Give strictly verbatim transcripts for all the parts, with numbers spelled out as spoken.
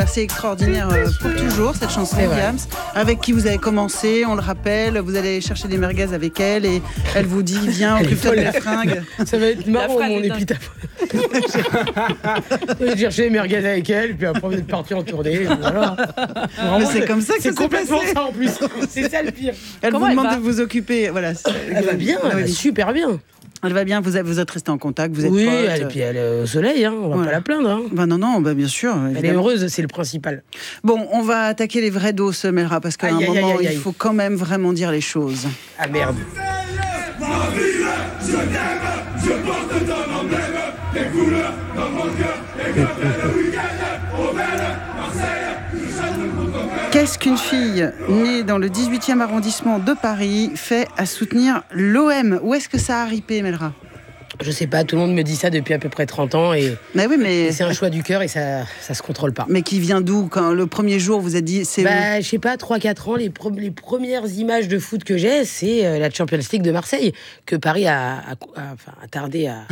C'est extraordinaire euh, pour toujours, cette chanson de Diams, avec qui vous avez commencé, on le rappelle, vous allez chercher des merguez avec elle et elle vous dit viens, occupe-toi de la fringue. Ça va être marrant mon épitaphe. Je vais chercher des merguez avec elle, puis après vous êtes partis en tournée. Voilà. Vraiment, c'est comme ça que c'est ça s'est complètement passé. ça en plus. C'est ça le pire. Elle Comment vous elle demande va de vous occuper. Voilà. Elle va bien, elle va super bien. Elle va bien, vous êtes, vous êtes restés en contact, vous êtes oui, potes. elle, et puis elle est au soleil, hein, on va Voilà. pas la plaindre. Hein. Bah non, non, bah bien sûr. Elle évidemment. est heureuse, c'est le principal. Bon, on va attaquer les vraies doses, Melra, parce qu'à Aïe, un aïe, moment, aïe, aïe, aïe. il faut quand même vraiment dire les choses. Ah merde. Ma ville, je t'aime, je porte ton emblème, tes couleurs dans mon cœur, et que fait le week-end, au bel Marseille, je chante pour ton cœur. Qu'est-ce qu'une fille née dans le dix-huitième arrondissement de Paris fait à soutenir l'O M? Où est-ce que ça a ripé, Melra? Je sais pas, tout le monde me dit ça depuis à peu près trente ans et, Mais oui, mais... et c'est un choix du cœur et ça, ça se contrôle pas. Mais qui vient d'où? Quand le premier jour, vous êtes dit, c'est où? Bah, je sais pas, trois quatre ans, les, pre- les premières images de foot que j'ai, c'est euh, la Champions League de Marseille, que Paris a, a, a- enfin, a tardé à.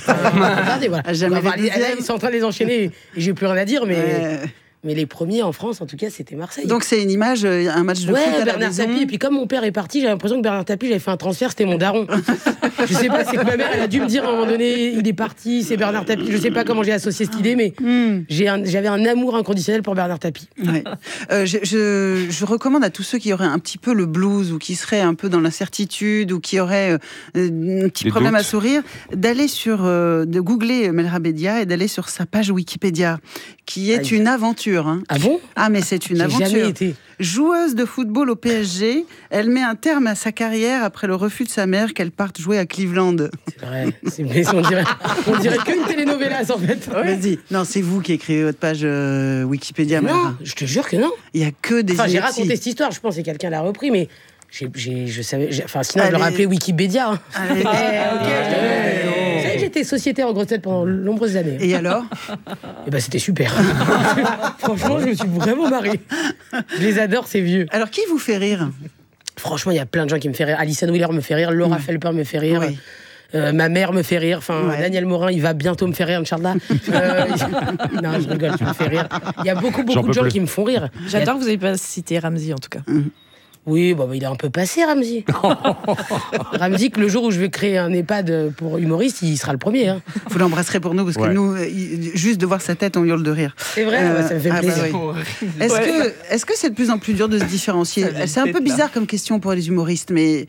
a tardé, voilà. A jamais Enfin, les les- deuxièmes. là, ils sont en train de les enchaîner et j'ai plus rien à dire, mais, Euh, mais les premiers en France, en tout cas, c'était Marseille. Donc c'est une image, euh, un match de ouais, foot à la Bernard maison. Tapie. Et puis comme mon père est parti, j'ai l'impression que Bernard Tapie, j'avais fait un transfert, c'était mon daron. Je sais pas, c'est que ma mère, elle a dû me dire à un moment donné, il est parti, c'est Bernard Tapie. Je sais pas comment j'ai associé cette idée, mais Hmm. j'ai un- j'avais un amour inconditionnel pour Bernard Tapie. Ouais. Euh, je, je, je recommande à tous ceux qui auraient un petit peu le blues ou qui seraient un peu dans l'incertitude ou qui auraient euh, un petit Des problème doutes. à sourire, d'aller sur, euh, de googler Melra Bedia et d'aller sur sa page Wikipédia, qui est Aïe. une aventure. Hein. Ah bon? Ah mais c'est une J'ai aventure. jamais été. Joueuse de football au P S G, elle met un terme à sa carrière après le refus de sa mère qu'elle parte jouer à Cleveland. C'est vrai. C'est- mais on dirait, on dirait qu'une telenovelas en fait. Vas-y. Non, c'est vous qui écrivez votre page euh, Wikipédia, Melra. Non, je te jure que non. Il y a que des Enfin, j'ai inepties. raconté cette histoire, je pense que quelqu'un l'a repris, mais j'ai, j'ai- je savais. j'ai- Enfin, sinon, je Allez. l'aurais appelé Wikipédia. Hein. Allez. Eh, ok, je te- Vous savez que j'étais sociétaire en grosse tête pendant de nombreuses années. Et alors? Et ben, c'était super. Franchement, je me suis vraiment marré. Je les adore, ces vieux. Alors qui vous fait rire? Franchement, il y a plein de gens qui me font rire. Alison Wheeler me fait rire, Laura Ouais. Felper me fait rire. Oui. Euh, ma mère me fait rire, enfin Ouais. Daniel Morin, il va bientôt me faire rire, Inch'Allah. Euh, non, je rigole, tu me fais rire. Il y a beaucoup, J'en beaucoup de peux gens plus. qui me font rire. J'adore que vous n'ayez pas cité Ramzy en tout cas. Oui, bah, bah, il est un peu passé, Ramzy. Ramzy, que le jour où je vais créer un EHPAD pour humoristes, il sera le premier. Hein. Vous l'embrasserez pour nous, parce que Ouais. nous, euh, il- juste de voir sa tête, on hurle de rire. C'est vrai, Euh, ouais, ça me fait ah bah plaisir. oui. Est-ce que, est-ce que c'est de plus en plus dur de se différencier? Ça vient de C'est un peu tête, là. bizarre comme question pour les humoristes, mais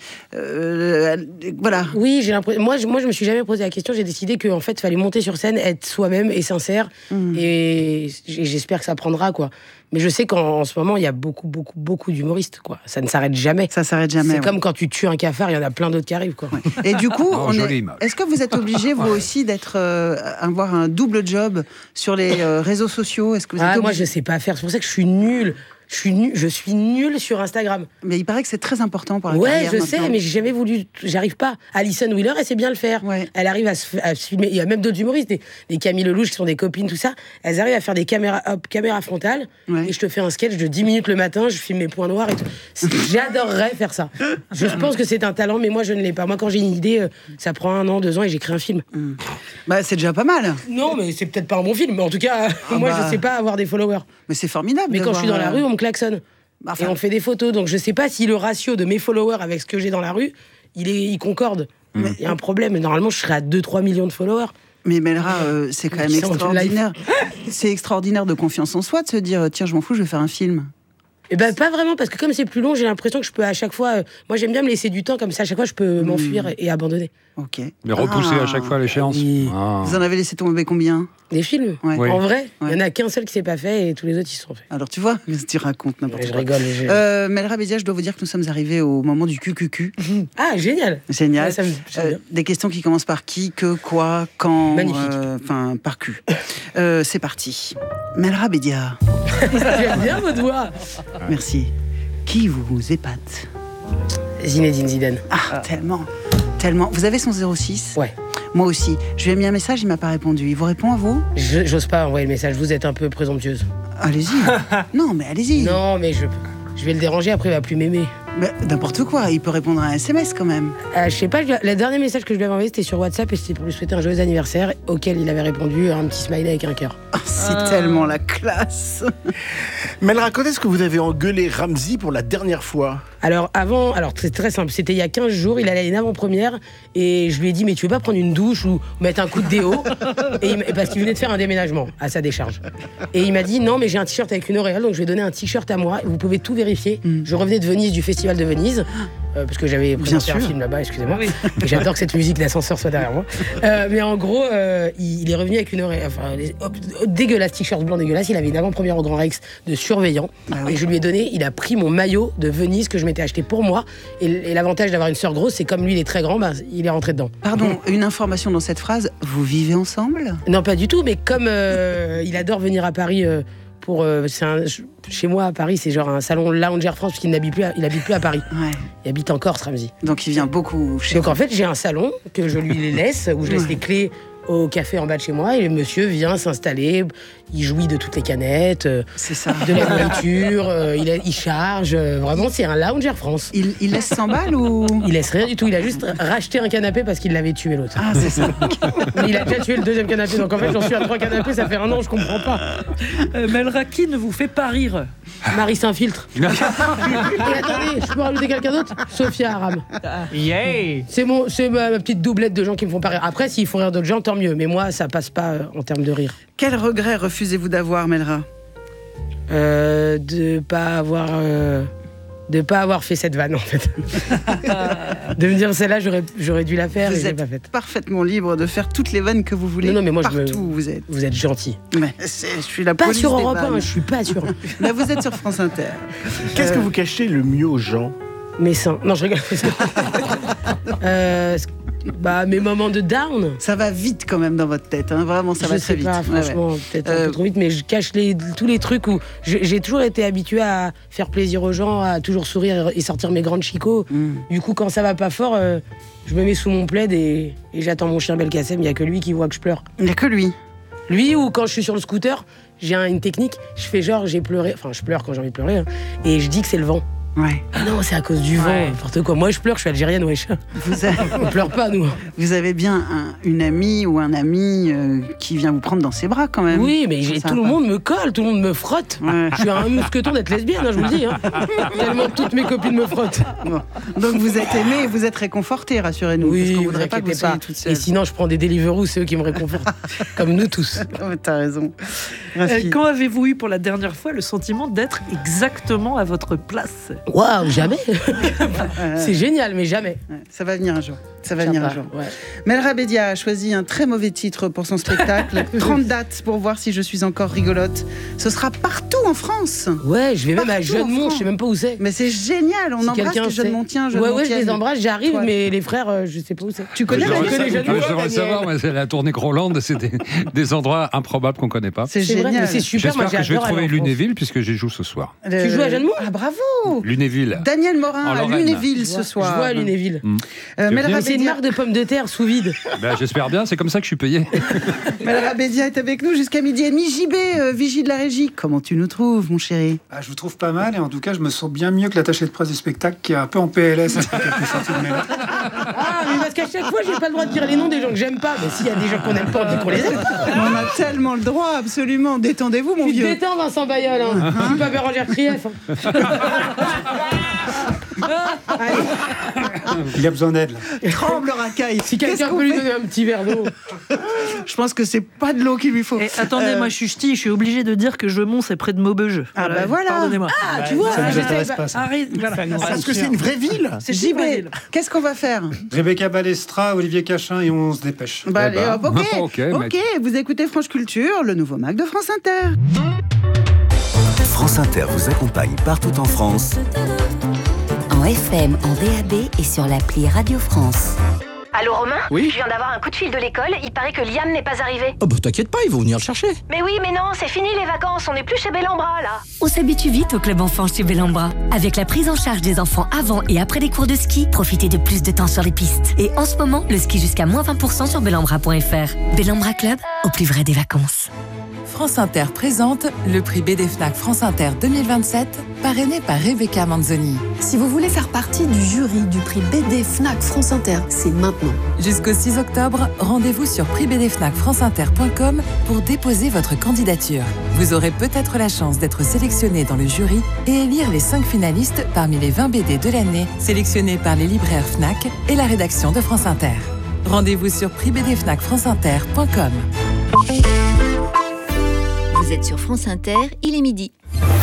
euh, voilà. Oui, j'ai l'impression. Moi, je, moi, je me suis jamais posé la question. J'ai décidé qu'en fait, il fallait monter sur scène, être soi-même et sincère. Mm. Et j- j'espère que ça prendra, quoi. Mais je sais qu'en en ce moment, il y a beaucoup, beaucoup, beaucoup d'humoristes, quoi. Ça ne s'arrête jamais. Ça s'arrête jamais. C'est ouais. comme quand tu tues un cafard, il y en a plein d'autres qui arrivent, quoi. Et du coup, Oh, on jolie est- image. est-ce que vous êtes obligé, vous aussi, d'être euh, avoir un double job sur les euh, réseaux sociaux? Est-ce que vous êtes Ah, moi, obligé je sais pas faire. C'est pour ça que je suis nulle. Je suis nulle, je suis nulle sur Instagram. Mais il paraît que c'est très important pour la Ouais, carrière je maintenant. sais, mais j'ai jamais voulu. J'arrive pas. Alison Wheeler, elle sait bien le faire. Ouais. Elle arrive à se, à se filmer. Il y a même d'autres humoristes, des, des Camille Lelouch qui sont des copines, tout ça. Elles arrivent à faire des caméras, hop, caméra frontale. Ouais. Et je te fais un sketch de dix minutes le matin, je filme mes points noirs et tout. C'est- J'adorerais faire ça. Je pense que c'est un talent, mais moi, je ne l'ai pas. Moi, quand j'ai une idée, euh, ça prend un an, deux ans et j'écris un film. Bah, c'est déjà pas mal. Non, mais c'est peut-être pas un bon film. Mais en tout cas, moi, bah. je sais pas avoir des followers. Mais c'est formidable. Mais de quand je suis dans voir, la euh, rue, on me klaxonne. enfin- Et on fait des photos. Donc je sais pas si le ratio de mes followers avec ce que j'ai dans la rue, il, est, il concorde. Il y a un problème. Normalement, je serais à deux trois millions de followers. Mais Melra, euh, c'est quand même Qui sont en extraordinaire. C'est extraordinaire de confiance en soi de se dire tiens, je m'en fous, je vais faire un film. Et ben pas vraiment, parce que comme c'est plus long, j'ai l'impression que je peux à chaque fois. euh, moi, j'aime bien me laisser du temps, comme ça, à chaque fois, je peux m'enfuir et, et abandonner. Ok. Mais repousser Ah. à chaque fois l'échéance. Oui. Ah. Vous en avez laissé tomber combien? Des films. Ouais. Oui. En vrai, il Ouais. y en a qu'un seul qui s'est pas fait et tous les autres, ils se sont faits. Alors tu vois, tu racontes n'importe Et je quoi. rigole. je- Euh, Melra Bedia, je dois vous dire que nous sommes arrivés au moment du Q Q Q. Ah, génial. Génial. Ouais, ça me- j'aime Euh, bien. des questions qui commencent par qui, que, quoi, quand. Magnifique. euh, Enfin, par Q. Euh, c'est parti. Melra Bedia, J'aime bien votre voix. merci. Qui vous épate? Zinedine Zidane. Ah, tellement, tellement. Vous avez son zéro six? Ouais. Moi aussi. Je lui ai mis un message, il m'a pas répondu. Il vous répond à vous? Je- J'ose pas envoyer le message. Vous êtes un peu présomptueuse. Allez-y. Non, mais allez-y. Non, mais je, je vais le déranger. Après, il va plus m'aimer. Mais n'importe quoi, il peut répondre à un S M S quand même. Euh, je sais pas, je- le dernier message que je lui avais envoyé, c'était sur WhatsApp et c'était pour lui souhaiter un joyeux anniversaire, auquel il avait répondu un petit smiley avec un cœur. Oh, c'est ah. tellement la classe. Melra, quand est-ce que vous avez engueulé Ramzy pour la dernière fois ? Alors avant, alors c'est très simple, c'était il y a quinze jours, il allait à une avant-première et je lui ai dit mais tu veux pas prendre une douche ou mettre un coup de déo et il, parce qu'il venait de faire un déménagement à sa décharge. Et il m'a dit non mais j'ai un t-shirt avec une auréole donc je vais donner un t-shirt à moi, vous pouvez tout vérifier. Mm. Je revenais de Venise, du festival de Venise. Euh, parce que j'avais présenté un film là-bas, excusez-moi. Oui. Et j'adore que cette musique d'ascenseur soit derrière moi. Euh, mais en gros, euh, il, il est revenu avec une oreille, enfin, les, oh, dégueulasse, t-shirt blanc dégueulasse. Il avait une avant-première au Grand Rex de surveillant. Ah oui. Et je lui ai donné, il a pris mon maillot de Venise que je m'étais acheté pour moi. Et, et l'avantage d'avoir une sœur grosse, c'est comme lui, il est très grand, bah, il est rentré dedans. Pardon, une information dans cette phrase, vous vivez ensemble ? Non, pas du tout, mais comme euh, il adore venir à Paris. Euh, Pour, euh, c'est un, chez moi à Paris, c'est genre un salon Lounge Air France, parce qu'il n'habite plus à, il habite plus à Paris. Ouais. Il habite en Corse, Ramzy. Donc il vient beaucoup chez Donc vous. En fait, j'ai un salon que je lui les laisse, où je laisse ouais. les clés au café en bas de chez moi, et le monsieur vient s'installer, il jouit de toutes les canettes, c'est ça. de la nourriture, euh, il, a, il charge, euh, vraiment c'est un Lounge Air France. Il, il laisse cent balles ou... Il laisse rien du tout, il a juste racheté un canapé parce qu'il l'avait tué l'autre. Ah c'est ça. Mais il a déjà tué le deuxième canapé, donc en fait j'en suis à trois canapés, ça fait un an, je comprends pas. Euh, Melra, qui ne vous fait pas rire ? Marie Saint-Filtre. Et attendez, je peux rajouter quelqu'un d'autre ? Sophia Aram. Yeah. C'est, mon, c'est ma, ma petite doublette de gens qui me font pas rire. Après, s'ils font rire d'autres gens, tant mieux. Mais moi, ça passe pas euh, en termes de rire. Quel regret refusez-vous d'avoir, Melra ? euh, De pas avoir... Euh, de pas avoir fait cette vanne, en fait. De me dire, celle-là, j'aurais, j'aurais dû la faire vous et je l'ai êtes pas faite. Parfaitement libre de faire toutes les vannes que vous voulez. Non, non mais moi, partout je me... où vous êtes. Vous êtes gentil. Mais c'est, je suis la pas police sur des Europe un, vannes. je suis pas sûr. Là, vous êtes sur France Inter. Qu'est-ce euh... que vous cachez le mieux aux gens ? Mes seins. Non, je rigole. euh, bah, mes moments de down. Ça va vite quand même dans votre tête, hein. Vraiment, ça je va sais très pas, vite. Franchement, ouais, ouais. peut-être euh... un peu trop vite, mais je cache les, tous les trucs où je, j'ai toujours été habituée à faire plaisir aux gens, à toujours sourire et sortir mes grandes chicots. Mm. Du coup, quand ça va pas fort, euh, je me mets sous mon plaid et, et j'attends mon chien Belkacem. Il y a que lui qui voit que je pleure. Il n'y a que lui. Lui, ou quand je suis sur le scooter, j'ai un, une technique, je fais genre j'ai pleuré, enfin je pleure quand j'ai envie de pleurer, hein, et je dis que c'est le vent. Ouais. Ah non, c'est à cause du vent, ouais. N'importe quoi. Moi, je pleure, je suis algérienne, wesh. Vous avez... On pleure pas, nous. Vous avez bien un, une amie ou un ami euh, qui vient vous prendre dans ses bras, quand même. Oui, mais j'ai, tout le monde me colle, tout le monde me frotte. Ouais. Je suis un mousqueton d'être lesbienne, hein, je vous le dis. Hein. Tellement toutes mes copines me frottent. Bon. Donc vous êtes aimé et vous êtes réconforté, rassurez-nous. Oui, parce qu'on vous voudrait pas que vous soyez pas. toute seule. Et sinon, je prends des Deliveroo, c'est eux qui me réconfortent. Comme nous tous. Oh, t'as raison. Euh, quand avez-vous eu pour la dernière fois le sentiment d'être exactement à votre place ? Waouh, jamais. C'est génial, mais jamais. Ça va venir un jour. Ça va venir un jour. Ouais. Melra Bédia a choisi un très mauvais titre pour son spectacle. trente dates pour voir si je suis encore rigolote. Ce sera partout en France. Ouais, je vais même partout à Jeune-Mont, je sais même pas où c'est. Mais c'est génial, on si embrasse les Jeune-Montiens. Jeune ouais, ouais, je les embrasse, j'arrive, Toi. mais les frères, euh, je sais pas où c'est. Tu connais les Jeune-Montiens ? Je devrais savoir, mais c'est la tournée Groland, c'est des, des endroits improbables qu'on connaît pas. C'est, c'est génial. Vrai, c'est super, J'espère moi, que je vais trouver Lunéville puisque j'y joue ce soir. Le... Tu joues à Jeune-Mont ? Ah bravo. Lunéville. Daniel Morin à Lunéville ce soir. Je vois à Lunéville. Mmh. Euh, Melra c'est une marque de pommes de terre sous vide. Ben, j'espère bien, c'est comme ça que je suis payé. Melra Bédia est avec nous jusqu'à midi et demi. J B, euh, vigie de la régie. Comment tu nous trouves, mon chéri ? Ah, je vous trouve pas mal et en tout cas, je me sens bien mieux que l'attaché de presse du spectacle qui est un peu en P L S après quelques sorties de mail. Ah, mais parce qu'à chaque fois, j'ai pas le droit de dire les noms des gens que j'aime pas. Mais s'il y a des gens qu'on aime pas, on dit qu'on les aime. On a tellement le droit, absolument. Détendez-vous, mon tu vieux. Tu détends, Vincent Bayeul. Hein. Je suis pas Bérangère Krief. Hein. Il a besoin d'aide, là. Tremble, racaille. Si quelqu'un peut lui donner un petit verre d'eau. Je pense que c'est pas de l'eau qu'il lui faut. Et attendez, euh... moi je suis ch'ti, je suis obligée de dire que Jeumont c'est près de Maubeuge. Ah voilà. bah voilà. Pardonnez-moi. Ah, bah, tu vois, ça ne ah, nous intéresse pas, ça. Arrête, voilà. Parce que c'est une vraie ville. C'est J B. Qu'est-ce qu'on va faire ? Rebecca Balestra, Olivier Cachin et on se dépêche. Bah allez, bah. hop, ok. ok, ok, vous écoutez France Culture, le nouveau Mac de France Inter. France Inter vous accompagne partout en France. En F M, en D A B et sur l'appli Radio France. Allô Romain ? Oui ? Je viens d'avoir un coup de fil de l'école, il paraît que Liam n'est pas arrivé. Oh bah t'inquiète pas, ils vont venir le chercher. Mais oui, mais non, c'est fini les vacances, on n'est plus chez Bellambra là. On s'habitue vite au club enfant chez Bellambra. Avec la prise en charge des enfants avant et après les cours de ski, profitez de plus de temps sur les pistes. Et en ce moment, le ski jusqu'à moins vingt pour cent sur bellambra point f r. Bellambra Club, au plus vrai des vacances. France Inter présente le prix B D Fnac France Inter deux mille vingt-sept, parrainé par Rebecca Manzoni. Si vous voulez faire partie du jury du prix B D Fnac France Inter, c'est maintenant. Jusqu'au six octobre, rendez-vous sur prix b d fnac france inter point com pour déposer votre candidature. Vous aurez peut-être la chance d'être sélectionné dans le jury et élire les cinq finalistes parmi les vingt B D de l'année, sélectionnés par les libraires Fnac et la rédaction de France Inter. Rendez-vous sur prix b d fnac france inter point com. Vous êtes sur France Inter, il est midi.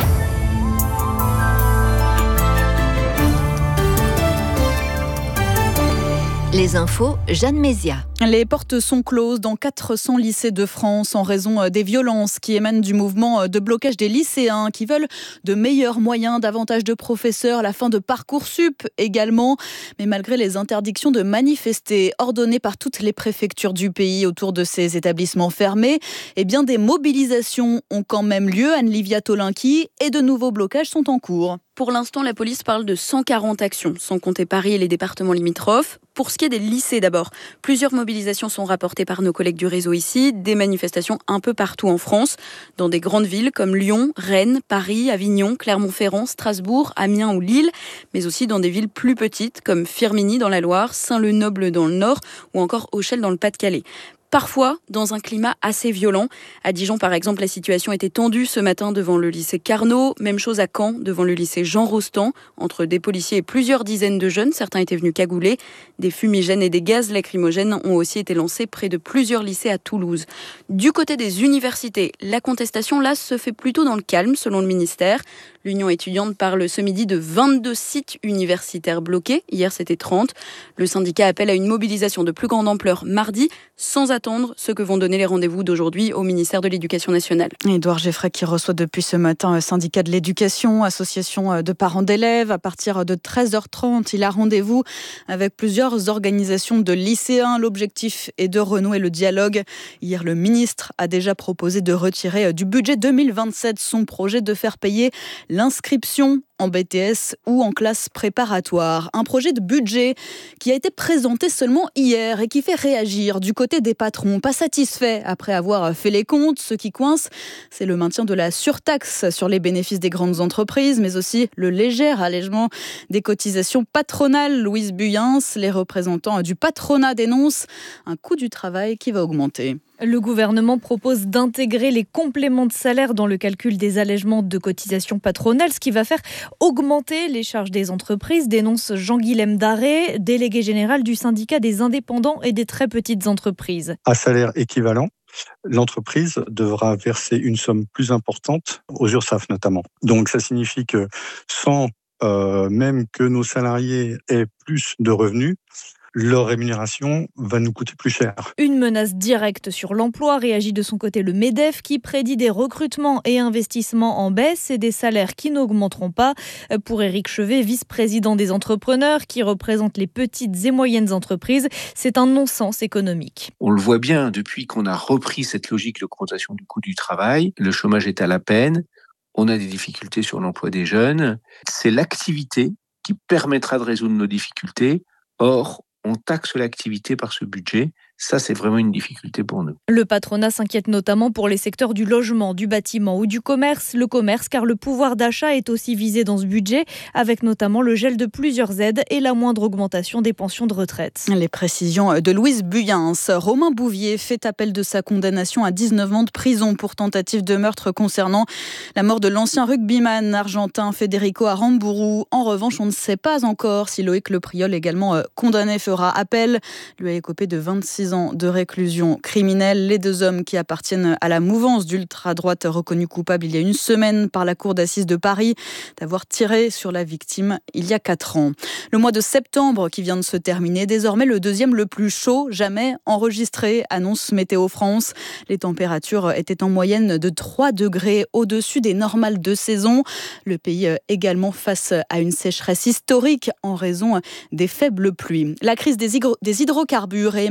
Les infos, Jeanne Mézia. Les portes sont closes dans quatre cents lycées de France en raison des violences qui émanent du mouvement de blocage des lycéens qui veulent de meilleurs moyens, davantage de professeurs, la fin de Parcoursup également. Mais malgré les interdictions de manifester ordonnées par toutes les préfectures du pays autour de ces établissements fermés, eh bien des mobilisations ont quand même lieu, Anne-Livia Tolinki, et de nouveaux blocages sont en cours. Pour l'instant, la police parle de cent quarante actions, sans compter Paris et les départements limitrophes. Pour ce qui est des lycées d'abord, plusieurs mobilisations sont rapportées par nos collègues du réseau ici, des manifestations un peu partout en France, dans des grandes villes comme Lyon, Rennes, Paris, Avignon, Clermont-Ferrand, Strasbourg, Amiens ou Lille, mais aussi dans des villes plus petites comme Firminy dans la Loire, Saint-Leu-Noble dans le Nord ou encore Auchel dans le Pas-de-Calais. Parfois dans un climat assez violent. À Dijon, par exemple, la situation était tendue ce matin devant le lycée Carnot. Même chose à Caen, devant le lycée Jean Rostand. Entre des policiers et plusieurs dizaines de jeunes, certains étaient venus cagouler. Des fumigènes et des gaz lacrymogènes ont aussi été lancés près de plusieurs lycées à Toulouse. Du côté des universités, la contestation, là, se fait plutôt dans le calme, selon le ministère. L'Union étudiante parle ce midi de vingt-deux sites universitaires bloqués. Hier, c'était trente. Le syndicat appelle à une mobilisation de plus grande ampleur mardi, sans attendre ce que vont donner les rendez-vous d'aujourd'hui au ministère de l'Éducation nationale. Édouard Geffray qui reçoit depuis ce matin un syndicat de l'éducation, association de parents d'élèves. À partir de treize heures trente, il a rendez-vous avec plusieurs organisations de lycéens. L'objectif est de renouer le dialogue. Hier, le ministre a déjà proposé de retirer du budget deux mille vingt-sept son projet de faire payer l'inscription en B T S ou en classe préparatoire. Un projet de budget qui a été présenté seulement hier et qui fait réagir du côté des patrons. Pas satisfaits après avoir fait les comptes, ce qui coince, c'est le maintien de la surtaxe sur les bénéfices des grandes entreprises, mais aussi le léger allègement des cotisations patronales. Louise Buyens, les représentants du patronat dénoncent un coût du travail qui va augmenter. Le gouvernement propose d'intégrer les compléments de salaire dans le calcul des allègements de cotisations patronales, ce qui va faire augmenter les charges des entreprises, dénonce Jean-Guilhem Daré, délégué général du syndicat des indépendants et des très petites entreprises. À salaire équivalent, l'entreprise devra verser une somme plus importante aux URSSAF notamment. Donc ça signifie que sans euh, même que nos salariés aient plus de revenus, leur rémunération va nous coûter plus cher. Une menace directe sur l'emploi, réagit de son côté le MEDEF qui prédit des recrutements et investissements en baisse et des salaires qui n'augmenteront pas. Pour Éric Chevet, vice-président des entrepreneurs qui représente les petites et moyennes entreprises, c'est un non-sens économique. On le voit bien, depuis qu'on a repris cette logique d'augmentation du coût du travail, le chômage est à la peine, on a des difficultés sur l'emploi des jeunes. C'est l'activité qui permettra de résoudre nos difficultés. Or, on taxe l'activité par ce budget. Ça, c'est vraiment une difficulté pour nous. Le patronat s'inquiète notamment pour les secteurs du logement, du bâtiment ou du commerce. Le commerce, car le pouvoir d'achat est aussi visé dans ce budget, avec notamment le gel de plusieurs aides et la moindre augmentation des pensions de retraite. Les précisions de Louise Buyens. Romain Bouvier fait appel de sa condamnation à dix-neuf ans de prison pour tentative de meurtre concernant la mort de l'ancien rugbyman argentin Federico Aramburu. En revanche, on ne sait pas encore si Loïc Lepriol, également condamné, fera appel. Lui a écopé de vingt-six ans de réclusion criminelle. Les deux hommes qui appartiennent à la mouvance d'ultra-droite reconnue coupable il y a une semaine par la cour d'assises de Paris d'avoir tiré sur la victime il y a quatre ans. Le mois de septembre qui vient de se terminer, désormais le deuxième le plus chaud jamais enregistré, annonce Météo France. Les températures étaient en moyenne de trois degrés au-dessus des normales de saison. Le pays également face à une sécheresse historique en raison des faibles pluies. La crise des, hydro- des hydrocarbures et Emmanuel Macron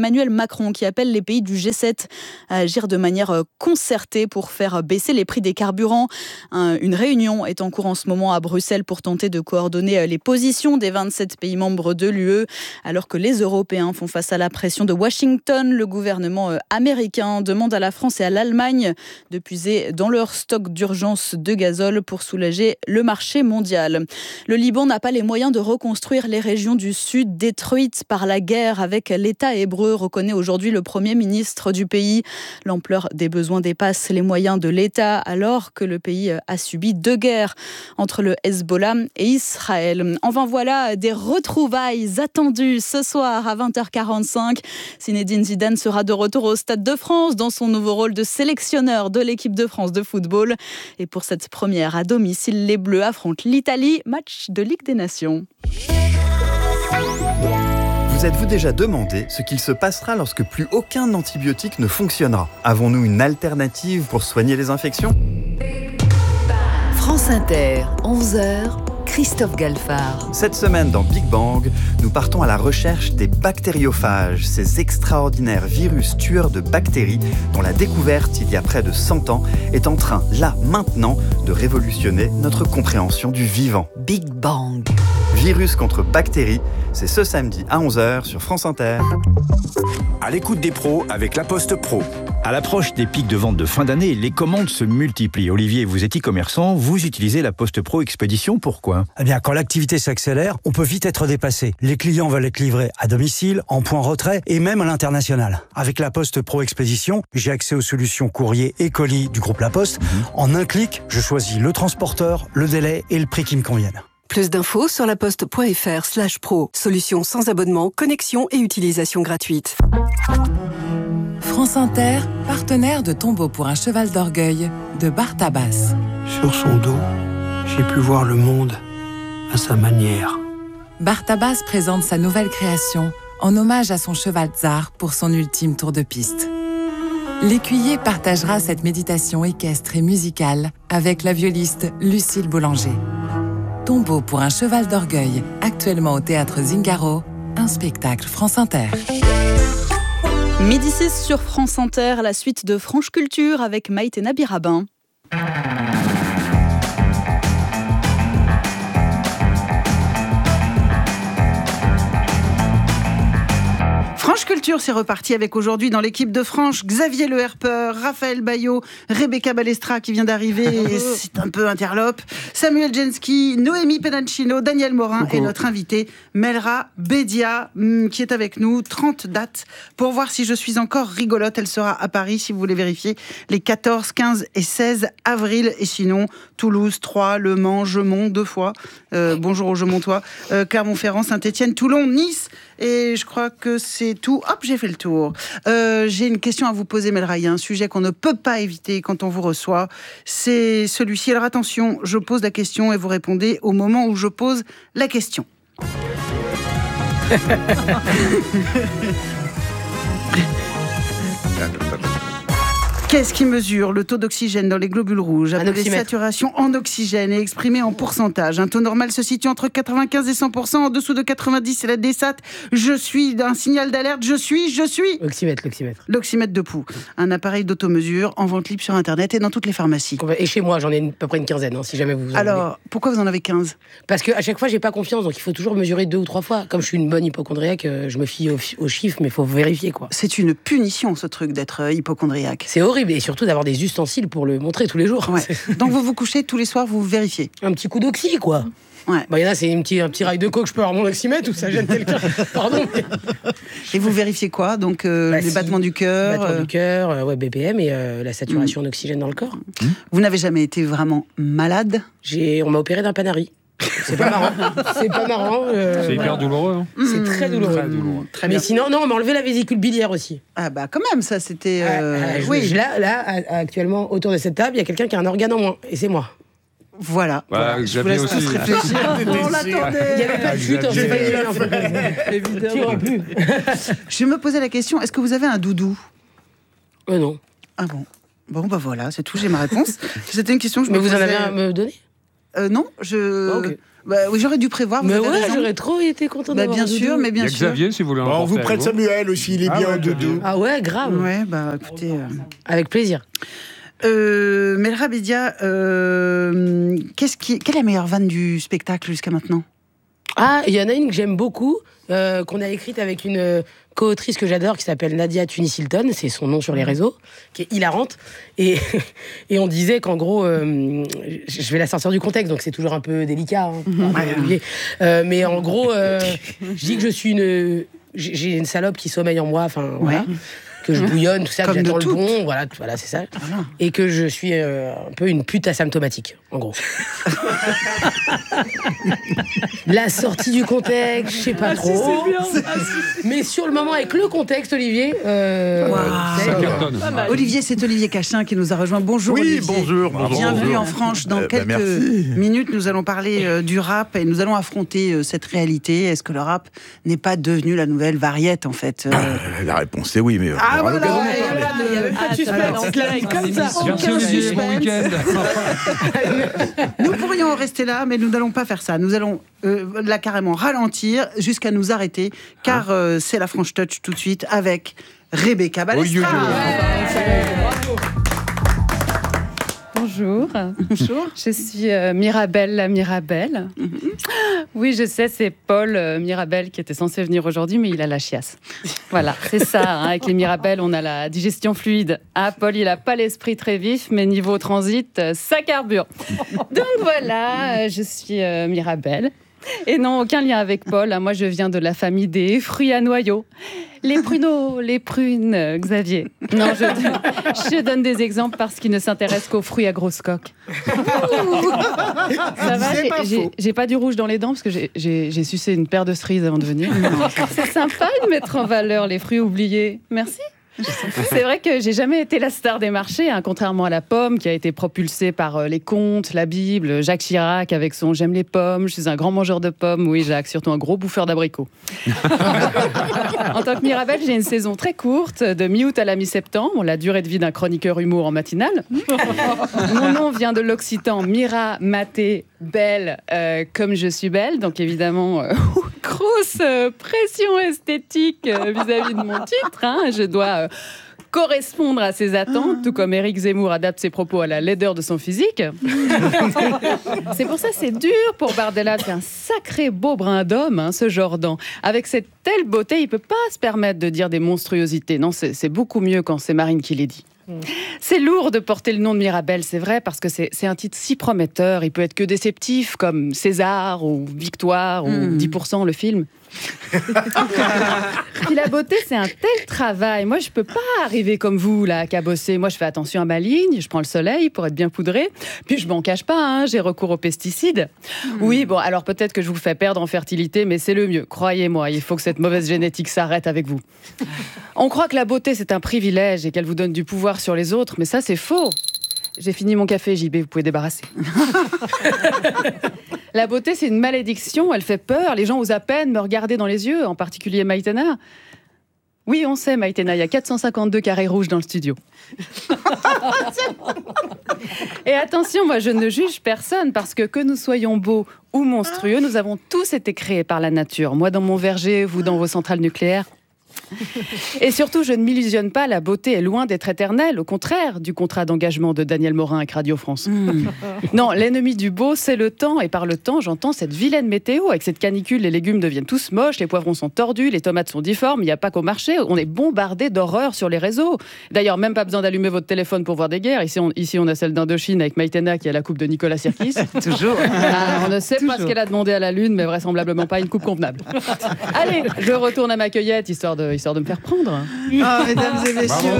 Macron qui appelle les pays du G sept à agir de manière concertée pour faire baisser les prix des carburants. Une réunion est en cours en ce moment à Bruxelles pour tenter de coordonner les positions des vingt-sept pays membres de l'U E. Alors que les Européens font face à la pression de Washington, le gouvernement américain demande à la France et à l'Allemagne de puiser dans leur stock d'urgence de gazole pour soulager le marché mondial. Le Liban n'a pas les moyens de reconstruire les régions du Sud détruites par la guerre avec l'État hébreu, reconnaît aujourd'hui le Premier ministre du pays. L'ampleur des besoins dépasse les moyens de l'État alors que le pays a subi deux guerres entre le Hezbollah et Israël. Enfin voilà des retrouvailles attendues ce soir à vingt heures quarante-cinq. Zinedine Zidane sera de retour au Stade de France dans son nouveau rôle de sélectionneur de l'équipe de France de football. Et pour cette première à domicile, les Bleus affrontent l'Italie, match de Ligue des Nations. Vous êtes-vous déjà demandé ce qu'il se passera lorsque plus aucun antibiotique ne fonctionnera ? Avons-nous une alternative pour soigner les infections ? France Inter, onze heures, Christophe Galfard. Cette semaine dans Big Bang, nous partons à la recherche des bactériophages, ces extraordinaires virus tueurs de bactéries dont la découverte il y a près de cent ans est en train, là, maintenant, de révolutionner notre compréhension du vivant. Big Bang. Virus contre bactéries, c'est ce samedi à onze heures sur France Inter. À l'écoute des pros avec La Poste Pro. À l'approche des pics de vente de fin d'année, les commandes se multiplient. Olivier, vous êtes e-commerçant, vous utilisez La Poste Pro Expédition, pourquoi ? Eh bien, quand l'activité s'accélère, on peut vite être dépassé. Les clients veulent être livrés à domicile, en point retrait et même à l'international. Avec La Poste Pro Expédition, j'ai accès aux solutions courrier et colis du groupe La Poste. Mmh. En un clic, je choisis le transporteur, le délai et le prix qui me conviennent. Plus d'infos sur laposte.fr slash pro. Solution sans abonnement, connexion et utilisation gratuite. France Inter, partenaire de Tombeau pour un cheval d'orgueil de Bartabas. Sur son dos, j'ai pu voir le monde à sa manière. Bartabas présente sa nouvelle création en hommage à son cheval Tsar pour son ultime tour de piste. L'écuyer partagera cette méditation équestre et musicale avec la violiste Lucille Boulanger. Tombeau pour un cheval d'orgueil, actuellement au théâtre Zingaro, un spectacle France Inter. Midi six sur France Inter, la suite de Franche Culture avec Maïté Nabirabin. Franche Culture, c'est reparti avec aujourd'hui dans l'équipe de Franche, Xavier Le Herpeur, Raphaël Baillot, Rebecca Balestra qui vient d'arriver, c'est un peu interlope, Samuel Jensky, Noémie Penancino, Daniel Morin Coucou. Et notre invité Melra Bédia qui est avec nous. trente dates pour voir si je suis encore rigolote. Elle sera à Paris si vous voulez vérifier les quatorze, quinze et seize avril. Et sinon, Toulouse, Troyes, Le Mans, Gemont deux fois. Euh, bonjour aux Gemontois. Euh, Clermont-Ferrand, Saint-Étienne, Toulon, Nice. Et je crois que c'est tout. Hop, j'ai fait le tour. Euh, j'ai une question à vous poser, Melra. Il y a un sujet qu'on ne peut pas éviter quand on vous reçoit. C'est celui-ci. Alors attention, je pose la question et vous répondez au moment où je pose la question. Qu'est-ce qui mesure le taux d'oxygène dans les globules rouges, appelé saturation en oxygène et exprimé en pourcentage? Un taux normal se situe entre quatre-vingt-quinze et cent pour cent. En dessous de quatre-vingt-dix, c'est la désat. Je suis d'un signal d'alerte. Je suis, je suis. L'oxymètre, l'oxymètre. L'oxymètre de Pou. Un appareil d'automesure en vente libre sur Internet et dans toutes les pharmacies. Et chez moi, j'en ai une, à peu près une quinzaine, hein, si jamais vous en Alors, avez. Pourquoi vous en avez quinze? Parce qu'à chaque fois, j'ai pas confiance, donc il faut toujours mesurer deux ou trois fois. Comme je suis une bonne hypocondriaque, je me fie aux, aux chiffres, mais il faut vérifier, quoi. C'est une punition, ce truc d'être hypocondriaque. C'est horrible, et surtout d'avoir des ustensiles pour le montrer tous les jours. Ouais. Donc vous vous couchez tous les soirs, vous vérifiez. Un petit coup d'oxy, quoi. Ouais. Bah, il y en a, c'est un petit, un petit rail de coke, je peux avoir mon oxymètre ou ça gêne quelqu'un. Pardon. Mais... Et vous vérifiez quoi? Donc euh, bah, les si, battements du cœur, battements euh... du cœur, euh, ouais, B P M et euh, la saturation mmh. en oxygène dans le corps. Mmh. Vous n'avez jamais été vraiment malade? J'ai, on m'a opéré d'un panari. C'est pas marrant. C'est pas marrant. Euh, c'est hyper douloureux. Hein. C'est très douloureux. Très douloureux. Très Mais sinon, non, on m'a enlevé la vésicule biliaire aussi. Ah bah quand même, ça c'était. Euh... Ah, je, oui. Je, là, là, actuellement, autour de cette table, il y a quelqu'un qui a un organe en moins, et c'est moi. Voilà. Bah, voilà. Je vous laisse tous réfléchir. On l'attendait. Il n'y avait pas de chute. J'ai pas évidemment. Je me posais la question, est-ce que vous avez un doudou? Euh, non. Ah bon. Bon bah voilà, c'est tout. J'ai ma réponse. C'était une question que je Mais me vous posais... en avez un à me donner? euh, non, je. Ah, okay. Bah, oui, j'aurais dû prévoir. Mais vous ouais, raison. j'aurais trop été content bah, d'avoir bien sûr, Doudou. mais bien Il y a sûr. Xavier, si vous voulez en Bon, on vous porter prête avec Samuel aussi, il est Ah bien ouais, Doudou. Ah ouais, grave. Ouais, bah écoutez. Euh... Avec plaisir. Euh, Melra Bédia, euh, qu'est-ce qui, quelle est la meilleure vanne du spectacle jusqu'à maintenant? Ah, il y en a une que j'aime beaucoup, euh, qu'on a écrite avec une euh, co-autrice que j'adore, qui s'appelle Nadia Tunis-Hilton, c'est son nom sur les réseaux, qui est hilarante. Et, et on disait qu'en gros, euh, je vais la sortir du contexte, donc c'est toujours un peu délicat. Hein, ouais. euh, mais en gros, euh, je dis que je suis une... J'ai une salope qui sommeille en moi, enfin, ouais. Voilà. Que je bouillonne, tout ça, Comme que j'attends le toutes. bon, voilà, voilà c'est ça. Voilà. Et que je suis euh, un peu une pute asymptomatique, en gros. La sortie du contexte, je sais pas ah, trop. Si, c'est bien. Ah, si. Mais sur le moment, avec le contexte, Olivier. Euh, wow. c'est ouais. Olivier, c'est Olivier Cachin qui nous a rejoint. Bonjour, oui, Olivier. bonjour, bonjour. Bienvenue bonjour. en France. Dans euh, quelques bah, minutes, nous allons parler euh, du rap et nous allons affronter euh, cette réalité. Est-ce que le rap n'est pas devenu la nouvelle variette, en fait euh... euh, La réponse est oui, mais. Ah, voilà, il n'y avait pas de suspense. Comme ça, aucun suspense. Bon week-end. Nous pourrions rester là, mais nous n'allons pas faire ça. Nous allons euh, là carrément ralentir jusqu'à nous arrêter, car euh, c'est la French Touch tout de suite avec Rebecca Balestra. Bonjour. Bonjour. Je suis euh, Mirabelle la Mirabelle. Mm-hmm. Oui, je sais, c'est Paul euh, Mirabelle qui était censé venir aujourd'hui, mais il a la chiasse. Voilà, c'est ça. Hein, avec les Mirabelles, on a la digestion fluide. Ah, Paul, il n'a pas l'esprit très vif, mais niveau transit, euh, ça carbure. Donc voilà, euh, je suis euh, Mirabelle. Et non, aucun lien avec Paul. Moi, je viens de la famille des fruits à noyaux. Les pruneaux, les prunes, euh, Xavier. Non, je, je donne des exemples parce qu'ils ne s'intéressent qu'aux fruits à grosses coques. Ça va, j'ai, j'ai, j'ai pas du rouge dans les dents parce que j'ai, j'ai, j'ai sucé une paire de cerises avant de venir. C'est sympa de mettre en valeur les fruits oubliés. Merci. C'est vrai que j'ai jamais été la star des marchés, hein, contrairement à la pomme qui a été propulsée par euh, les contes, la Bible, Jacques Chirac avec son « J'aime les pommes, je suis un grand mangeur de pommes ». Oui, Jacques, surtout un gros bouffeur d'abricots. En tant que Mirabelle, j'ai une saison très courte, de mi-août à la mi-septembre, la durée de vie d'un chroniqueur humour en matinale. Mon nom vient de l'occitan Mira, Maté, Belle, euh, comme je suis belle, donc évidemment, euh, grosse euh, pression esthétique euh, vis-à-vis de mon titre. Hein. Je dois euh, correspondre à ses attentes, tout comme Éric Zemmour adapte ses propos à la laideur de son physique. C'est pour ça que c'est dur pour Bardella de faire un sacré beau brin d'homme, hein, ce Jordan. Avec cette telle beauté, il ne peut pas se permettre de dire des monstruosités. Non, c'est, c'est beaucoup mieux quand c'est Marine qui les dit. C'est lourd de porter le nom de Mirabelle, c'est vrai, parce que c'est, c'est un titre si prometteur. Il peut être que déceptif, comme César ou Victoire ou mmh. dix pour cent le film. Puis la beauté, c'est un tel travail. Moi, je peux pas arriver comme vous, là, à cabosser. Moi, je fais attention à ma ligne, je prends le soleil pour être bien poudrée. Puis je m'en cache pas, hein, j'ai recours aux pesticides. Mmh. Oui, bon, alors peut-être que je vous fais perdre en fertilité, mais c'est le mieux. Croyez-moi, il faut que cette mauvaise génétique s'arrête avec vous. On croit que la beauté, c'est un privilège et qu'elle vous donne du pouvoir sur les autres, mais ça, c'est faux. J'ai fini mon café, J B, vous pouvez débarrasser. La beauté, c'est une malédiction, elle fait peur. Les gens osent à peine me regarder dans les yeux, en particulier Maïtena. Oui, on sait, Maïtena, il y a quatre cent cinquante-deux carrés rouges dans le studio. Et attention, moi, je ne juge personne, parce que que nous soyons beaux ou monstrueux, nous avons tous été créés par la nature. Moi, dans mon verger, vous, dans vos centrales nucléaires. Et surtout, je ne m'illusionne pas, la beauté est loin d'être éternelle, au contraire du contrat d'engagement de Daniel Morin avec Radio France. Mmh. Non, l'ennemi du beau, c'est le temps, et par le temps, j'entends cette vilaine météo. Avec cette canicule, les légumes deviennent tous moches, les poivrons sont tordus, les tomates sont difformes, il n'y a pas qu'au marché, on est bombardé d'horreurs sur les réseaux. D'ailleurs, même pas besoin d'allumer votre téléphone pour voir des guerres. Ici, on, ici, on a celle d'Indochine avec Maïtena qui a la coupe de Nicolas Sirkis. Toujours. Ah, on ne sait Toujours. pas ce qu'elle a demandé à la Lune, mais vraisemblablement pas une coupe convenable. Allez, je retourne à ma cueillette, histoire de histoire de me faire prendre. Ah, mesdames et messieurs,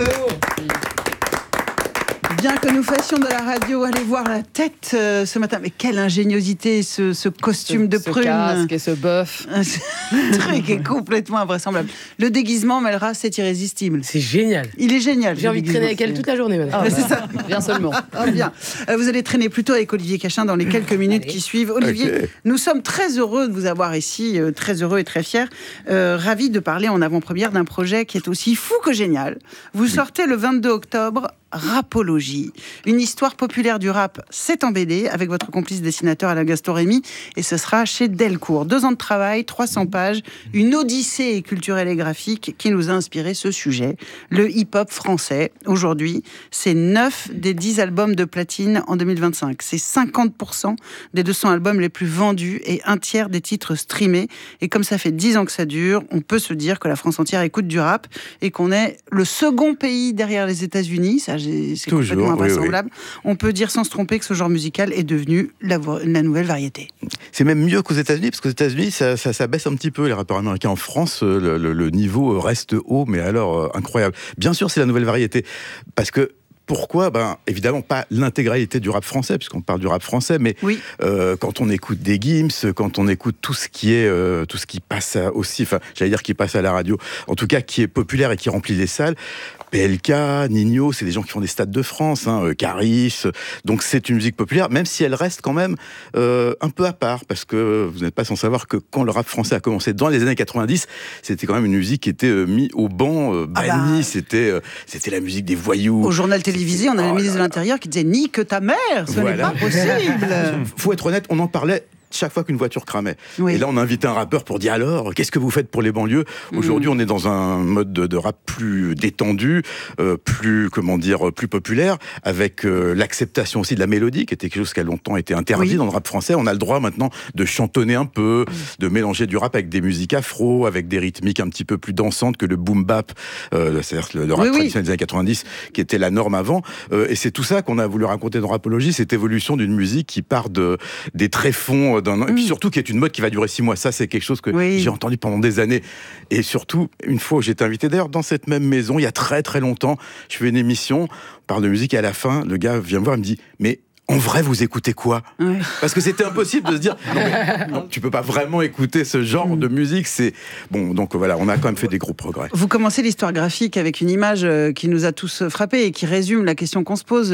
bien que nous fassions de la radio, allez voir la tête euh, ce matin. Mais quelle ingéniosité, ce, ce costume ce, de ce prune. Ce casque et ce bœuf. Le truc est complètement invraisemblable. Le déguisement, Melra, c'est irrésistible. C'est génial. Il est génial. J'ai envie de traîner avec elle toute la journée. Ah, bah, c'est ça. Bien seulement. Ah, bien. Euh, vous allez traîner plutôt avec Olivier Cachin dans les quelques minutes allez. qui suivent. Olivier, okay. nous sommes très heureux de vous avoir ici, euh, très heureux et très fiers. Euh, ravis de parler en avant-première d'un projet qui est aussi fou que génial. Vous sortez le vingt-deux octobre Rapologie. Une histoire populaire du rap, c'est en B D, avec votre complice dessinateur Alain Gaston-Rémy, et ce sera chez Delcourt. Deux ans de travail, trois cents pages, une odyssée culturelle et graphique qui nous a inspiré ce sujet. Le hip-hop français, aujourd'hui, c'est neuf des dix albums de platine en deux mille vingt-cinq. C'est cinquante pour cent des deux cents albums les plus vendus et un tiers des titres streamés. Et comme ça fait dix ans que ça dure, on peut se dire que la France entière écoute du rap et qu'on est le second pays derrière les États-Unis. Ça, c'est Toujours, complètement oui, invraisemblable. oui. On peut dire sans se tromper que ce genre musical est devenu la, la nouvelle variété. C'est même mieux qu'aux États-Unis, parce qu'aux États-Unis, ça, ça, ça baisse un petit peu, les rappeurs américains. En France, le, le, le niveau reste haut, mais alors euh, incroyable. Bien sûr, c'est la nouvelle variété, parce que pourquoi ? Ben, évidemment, pas l'intégralité du rap français, puisqu'on parle du rap français, mais oui. euh, quand on écoute des Gims, quand on écoute tout ce qui est, euh, tout ce qui passe à, aussi, enfin, j'allais dire qui passe à la radio, en tout cas qui est populaire et qui remplit les salles, P L K, Nino, c'est des gens qui font des stades de France, hein, euh, Caris, donc c'est une musique populaire, même si elle reste quand même euh, un peu à part, parce que vous n'êtes pas sans savoir que quand le rap français a commencé dans les années quatre-vingt-dix, c'était quand même une musique qui était euh, mise au banc, euh, bannie, ah bah... c'était, euh, c'était la musique des voyous. Au journal télévisé, on avait oh le ministre de l'Intérieur qui disait « Nique ta mère, ce voilà. n'est pas possible !» Faut être honnête, on en parlait chaque fois qu'une voiture cramait. Oui. Et là, on a invité un rappeur pour dire alors, qu'est-ce que vous faites pour les banlieues ? Aujourd'hui, mmh. on est dans un mode de, de rap plus détendu, euh, plus, comment dire, plus populaire, avec euh, l'acceptation aussi de la mélodie, qui était quelque chose qui a longtemps été interdit oui. dans le rap français. On a le droit maintenant de chantonner un peu, mmh. de mélanger du rap avec des musiques afro, avec des rythmiques un petit peu plus dansantes que le boom bap, euh, c'est-à-dire le, le rap oui, traditionnel oui. des années quatre-vingt-dix, qui était la norme avant. Euh, et c'est tout ça qu'on a voulu raconter dans Rapologie, cette évolution d'une musique qui part de, des tréfonds d'un an, et puis surtout qui est une mode qui va durer six mois. Ça, c'est quelque chose que oui. j'ai entendu pendant des années. Et surtout, une fois où j'étais invité, d'ailleurs, dans cette même maison, il y a très très longtemps, je fais une émission, on parle de musique, et à la fin, le gars vient me voir et me dit « Mais en vrai, vous écoutez quoi ?» ouais. Parce que c'était impossible de se dire non, mais, non, tu peux pas vraiment écouter ce genre mmh. de musique. C'est bon, donc voilà, on a quand même fait des gros progrès. Vous commencez l'histoire graphique avec une image qui nous a tous frappés et qui résume la question qu'on se pose.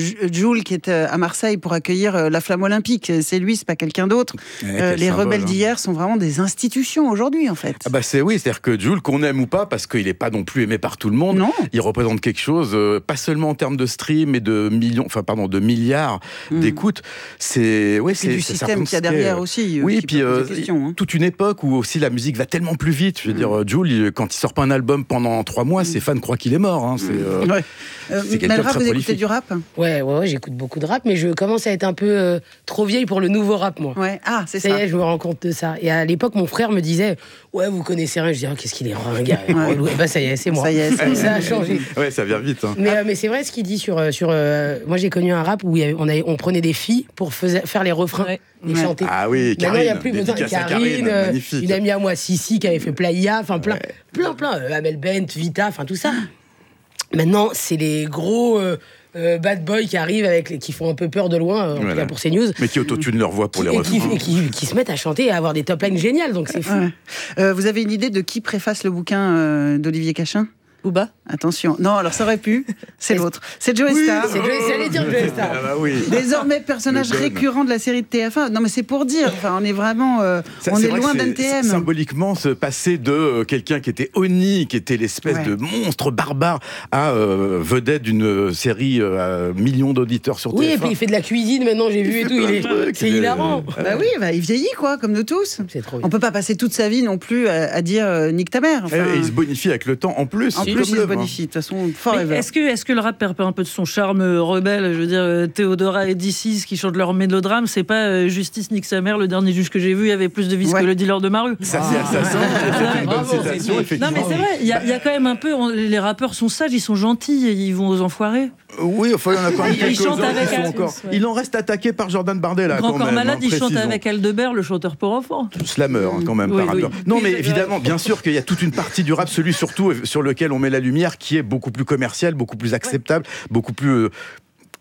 Jul qui est à Marseille pour accueillir la Flamme Olympique, c'est lui, c'est pas quelqu'un d'autre. Ouais, euh, les symbole, rebelles hein. d'hier sont vraiment des institutions aujourd'hui, en fait. Ah bah c'est oui, c'est-à-dire que Jul, qu'on aime ou pas, parce qu'il est pas non plus aimé par tout le monde. Non. Il représente quelque chose, euh, pas seulement en termes de stream et de millions, enfin pardon, de milliards. Mmh. d'écoute, c'est ouais, c'est du c'est, système qu'il y a derrière aussi. Oui, puis euh, questions, hein. toute une époque où aussi la musique va tellement plus vite. Je veux mmh. dire, Jul, quand il sort pas un album pendant trois mois, mmh. ses fans croient qu'il est mort. Hein. C'est, euh, ouais. euh, c'est quelqu'un de très prolifique. Vous écoutez du rap ? Ouais, ouais, ouais, j'écoute beaucoup de rap, mais je commence à être un peu euh, trop vieille pour le nouveau rap, moi. Ouais, ah, c'est ça. ça. Y est, je me rends compte de ça. Et à l'époque, mon frère me disait, ouais, vous connaissez rien. Je disais, oh, qu'est-ce qu'il est ringard. Ouais. Et bah, ça y est, c'est moi. Ça y est, ça, ça a changé. Ouais, ça vient vite. Hein. Mais, euh, mais c'est vrai ce qu'il dit sur. sur euh, moi, j'ai connu un rap où avait, on, avait, on prenait des filles pour faiser, faire les refrains ouais. et ouais. chanter. Ah oui, Karine. Maintenant, il n'y a plus besoin de Karine. Euh, une amie à moi, Sissi, qui avait fait Playa, enfin plein, ouais. plein, plein. Euh, Amel Bent, Vita, enfin tout ça. Maintenant, c'est les gros. Euh, Euh, bad boys qui arrivent avec les, qui font un peu peur de loin euh, en voilà. tout cas pour CNews, mais qui autotunent leur voix pour qui, les refrains et qui, qui, qui se mettent à chanter et à avoir des top lines géniales, donc c'est fou. Ouais. Euh, vous avez une idée de qui préface le bouquin euh, d'Olivier Cachin ? Booba ? Attention. Non, alors ça aurait pu. C'est l'autre. C'est Joey oui, Star. C'est Joey, j'allais dire Joey Star. Ah bah oui. Désormais personnage récurrent de la série de T F un. Non mais c'est pour dire. Enfin, on est vraiment, euh, ça, on est, est loin d'N T M. Symboliquement, se passer de euh, quelqu'un qui était Oni, qui était l'espèce ouais. de monstre barbare, à euh, vedette d'une série euh, à millions d'auditeurs sur oui, T F un. Oui, et puis il fait de la cuisine maintenant. J'ai vu et tout. Il est, trucs, c'est hilarant. Euh... Bah oui, bah, il vieillit quoi, comme nous tous. C'est trop on peut pas passer toute sa vie non plus à, à dire euh, nique ta mère. Enfin, et il se bonifie avec le temps en plus. En plus, il se bonifie. De toute façon, forever. Est-ce que, est-ce que le rap perd un peu de son charme rebelle ? Je veux dire, Théodora et D six qui chantent leur mélodrame, c'est pas euh, Justice nique sa mère, le dernier juge que j'ai vu, il y avait plus de vices ouais. que le dealer de ma rue. Ça, c'est assassin. C'est une bonne citation, effectivement. Non, mais c'est vrai, il y, y a quand même un peu. On, les rappeurs sont sages, ils sont gentils, ils vont aux enfoirés. Oui, enfin, il y en a quand même quelques-uns qui sont encore. Ouais. Il en reste attaqué par Jordan Bardella. Grand Corps Malade, hein, il chante avec Aldebert, le chanteur pour enfants. Slammer, hein, quand même, oui, par oui. rapport. Non, mais évidemment, bien sûr qu'il y a toute une partie du rap, celui surtout sur lequel on met la lumière, qui est beaucoup plus commercial, beaucoup plus acceptable, ouais. beaucoup plus. Euh,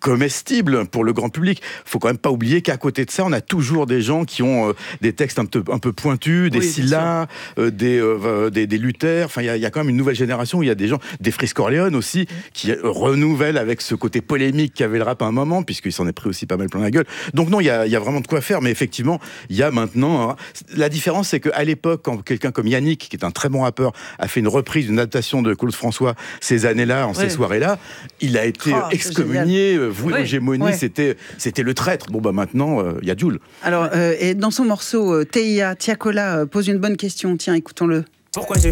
comestible pour le grand public. Faut quand même pas oublier qu'à côté de ça, on a toujours des gens qui ont euh, des textes un peu, un peu pointus, des oui, Scylla, euh, des, euh, des, des Luther. Enfin, il y, y a quand même une nouvelle génération où il y a des gens, des Frisk Corleone aussi, qui euh, renouvellent avec ce côté polémique qu'avait le rap à un moment, puisqu'il s'en est pris aussi pas mal plein la gueule. Donc non, il y a, y a vraiment de quoi faire, mais effectivement, il y a maintenant... Hein, la différence, c'est qu'à l'époque, quand quelqu'un comme Yannick, qui est un très bon rappeur, a fait une reprise, une adaptation de Claude François ces années-là, en ouais. ces soirées-là, il a été oh, excommunié, vous, ouais. l'hégémonie, ouais. c'était, c'était le traître. Bon, bah maintenant, il euh, y a Jul. Alors, euh, et dans son morceau, euh, T I A, Tiakola euh, pose une bonne question. Tiens, écoutons-le. Pourquoi j'ai